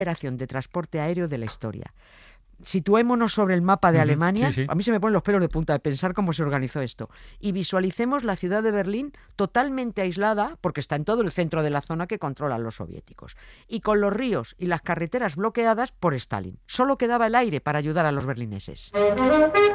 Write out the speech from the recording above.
operación de transporte aéreo de la historia. Situémonos sobre el mapa de Alemania. Sí, sí. A mí se me ponen los pelos de punta de pensar cómo se organizó esto. Y visualicemos la ciudad de Berlín totalmente aislada, porque está en todo el centro de la zona que controlan los soviéticos. Y con los ríos y las carreteras bloqueadas por Stalin. Solo quedaba el aire para ayudar a los berlineses.